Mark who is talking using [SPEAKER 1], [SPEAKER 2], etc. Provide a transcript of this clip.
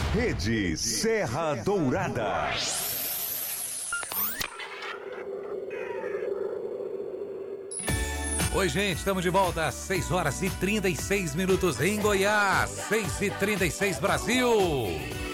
[SPEAKER 1] Rede Serra Dourada.
[SPEAKER 2] Oi, gente, estamos de volta às 6 horas e 36 minutos em Goiás, 6h36 Brasil.